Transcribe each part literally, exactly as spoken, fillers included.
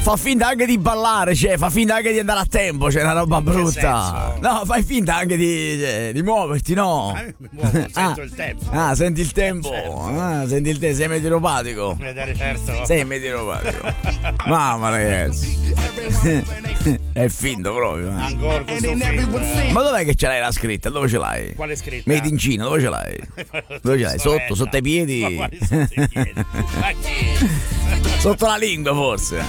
fa finta anche di ballare, cioè fa finta anche di andare a tempo, c'è una roba brutta. No, fai finta anche di, cioè, di muoverti, no? Ah, mi muovo, sento ah, il tempo. Ah, senti il tempo. Certo. Ah, senti il tempo, sei meteoropatico. Certo. Sei meteoropatico. Mamma ragazzi. È finto proprio. Eh. Ancora questo film. Ma dov'è che ce l'hai la scritta? Dove ce l'hai? Quale scritta? Made in Cina, dove ce l'hai? Dove ce l'hai? Sotto, sotto i piedi? Ma quali sotto i piedi? Ma chi? Sotto la lingua forse.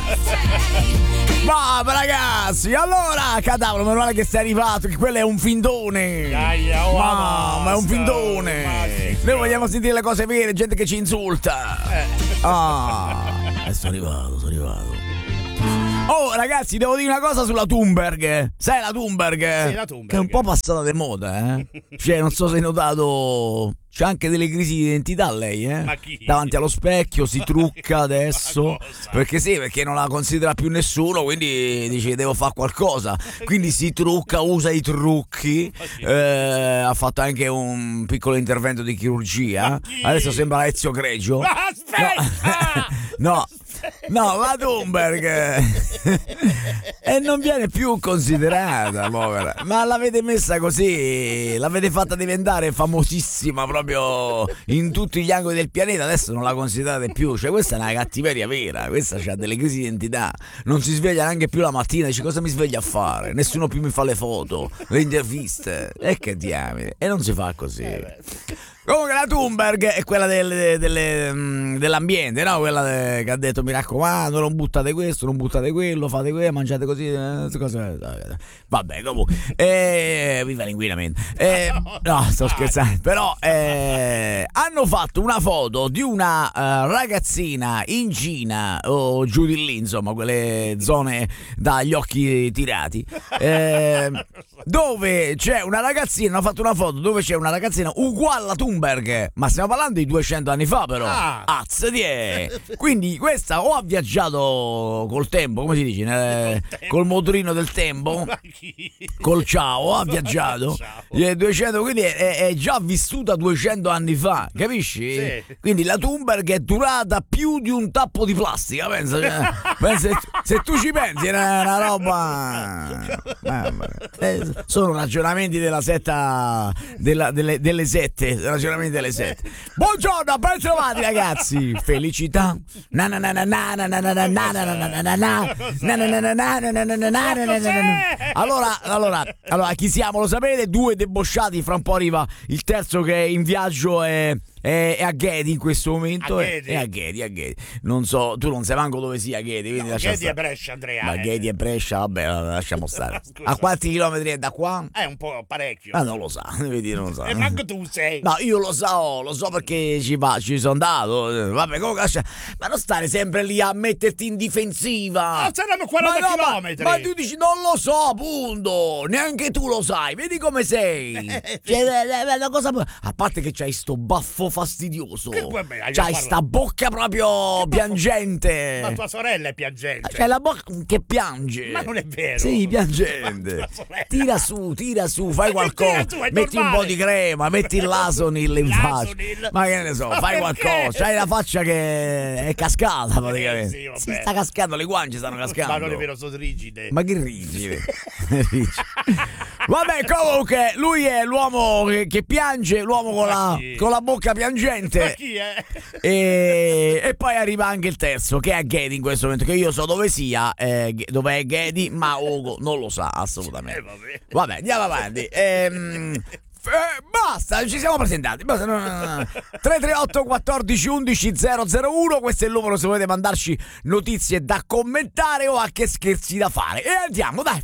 Ma ragazzi, allora cadavolo, meno male che sei arrivato, che quello è un findone. Aia, oh, ma, ma è un findone. Ma sì, Noi vogliamo sentire le cose vere, gente che ci insulta. Eh. Ah, e sono arrivato, sono arrivato. Oh ragazzi, devo dire una cosa sulla Thunberg. Sai la Thunberg? Sì, la Thunberg. Che è un po' passata di moda, eh? Cioè, non so se hai notato, c'è anche delle crisi di identità lei, eh? Ma chi? Davanti allo specchio, si trucca adesso. Perché sì, perché non la considera più nessuno, quindi dice devo fare qualcosa. Quindi si trucca, usa i trucchi. Eh, ha fatto anche un piccolo intervento di chirurgia. Adesso sembra Ezio Greggio. Ma aspetta! No. No, la Thunberg e non viene più considerata, povera. Ma l'avete messa così, l'avete fatta diventare famosissima proprio in tutti gli angoli del pianeta. Adesso non la considerate più. Cioè, questa è una cattiveria vera. Questa ha delle crisi di identità. Non si sveglia neanche più la mattina. Dice cosa mi sveglia a fare? Nessuno più mi fa le foto, le interviste. E che diamine. E non si fa così. Comunque la Thunberg è quella del, delle, dell'ambiente, no? Quella de, che ha detto mi raccomando non buttate questo, non buttate quello, fate quello, mangiate così, eh, cose. Vabbè, comunque eh, viva l'inquinamento. Eh, no, sto scherzando. Però eh, hanno fatto una foto di una uh, ragazzina in Cina o giù di lì, insomma, quelle zone dagli occhi tirati, eh, dove c'è una ragazzina, hanno fatto una foto dove c'è una ragazzina uguale alla Thunberg. Ma stiamo parlando di duecento anni fa, però. Ah. Azz di è. Quindi questa o ha viaggiato col tempo, come si dice, nel, col motorino del tempo, col ciao, ha viaggiato Ciao. duecento, quindi è, è già vissuta duecento anni fa, capisci? Sì. Quindi la Thunberg è durata più di un tappo di plastica, pensa, cioè, pensa se, se tu ci pensi è una, una roba. Mamma, eh, sono ragionamenti della setta della, delle, delle sette, ragionamenti delle sette. Buongiorno, ben trovati ragazzi. Felicità. Na na na na na na na na na na na na na na na na na na na na. Allora, allora, allora chi siamo lo sapete? Due debosciati, fra un po' arriva il terzo che è in viaggio e È, è a Ghedi in questo momento. A è, Ghedi? è a Ghedi, a Ghedi. Non so, tu non sai manco dove sia Ghedi, quindi No, lascia Ghedi e stare. Brescia, Andrea. Ma eh. Ghedi e Brescia, vabbè, lasciamo stare. Scusa. A quanti chilometri è da qua? È un po' parecchio. Ah, non lo sa, vedi, non lo sa. E manco tu sei. No, io lo so, lo so perché ci va, ci sono andato. Vabbè, comunque lascia. Ma non stare sempre lì a metterti in difensiva. Ah, saranno quaranta Ma no, chilometri. Ma, ma tu dici non lo so, appunto. Neanche tu lo sai. Vedi come sei. Cioè, eh, eh, la cosa... A parte che c'hai sto baffo fastidioso. Che vuoi me- hai C'hai parlato? sta bocca proprio piangente. Ma tua sorella è piangente. C'hai la bocca che piange. Ma non è vero. Sì, piangente. Ma tua sorella- Tira su, tira su, fai Ma che qualcosa. tira su, è Metti un normale. po' di crema, metti il Lasonil in faccia. Lasonil? Ma che ne so, Ma fai perché? qualcosa. C'hai la faccia che è cascata praticamente. sì, vabbè. Si sta cascando, le guance stanno cascando. Ma non è vero, sono rigide. Ma che rigide. Rigide. Vabbè, comunque, lui è l'uomo che, che piange, l'uomo con la, chi? con la bocca Ma piangente. chi è? E, e poi arriva anche il terzo, che è a Ghedi in questo momento, che io so dove sia, eh, dove è Ghedi, ma Ugo non lo sa assolutamente. Eh, vabbè. Vabbè, andiamo avanti. Ehm, eh, basta, ci siamo presentati. Basta, no, no, no. tre tre otto quattordici undici zero zero uno, questo è il numero se volete mandarci notizie da commentare o anche scherzi da fare. E andiamo, dai.